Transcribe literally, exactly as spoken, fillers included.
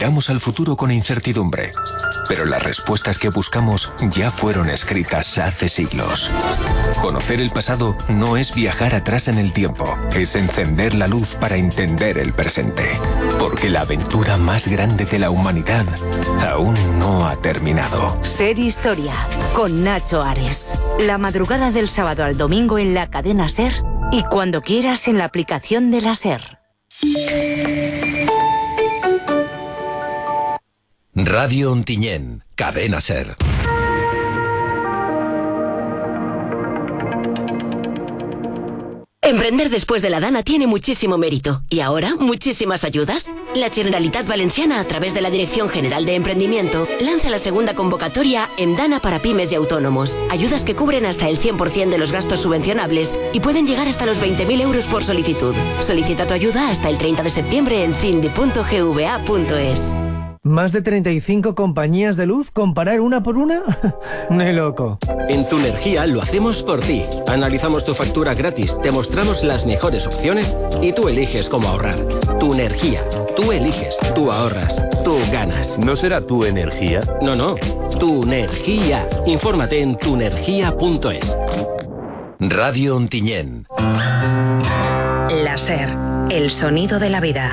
Miramos al futuro con incertidumbre, pero las respuestas que buscamos ya fueron escritas hace siglos. Conocer el pasado no es viajar atrás en el tiempo, es encender la luz para entender el presente. Porque la aventura más grande de la humanidad aún no ha terminado. Ser Historia, con Nacho Ares. La madrugada del sábado al domingo en la cadena SER y cuando quieras en la aplicación de la SER. Radio Ontinyent, cadena SER. Emprender después de la Dana tiene muchísimo mérito. Y ahora, muchísimas ayudas. La Generalitat Valenciana, a través de la Dirección General de Emprendimiento, lanza la segunda convocatoria en Dana para pymes y autónomos. Ayudas que cubren hasta el cien por ciento de los gastos subvencionables y pueden llegar hasta los veinte mil euros por solicitud. Solicita tu ayuda hasta el treinta de septiembre en cindi punto gva punto es. ¿Más de treinta y cinco compañías de luz? ¿Comparar una por una? ¡Ni loco! En Tunergia lo hacemos por ti. Analizamos tu factura gratis, te mostramos las mejores opciones y tú eliges cómo ahorrar. Tunergia. Tú eliges, tú ahorras, tú ganas. ¿No será tu energía? No, no. Tunergia. Infórmate en tunergia punto es. Radio Ontinyent. La SER, el sonido de la vida.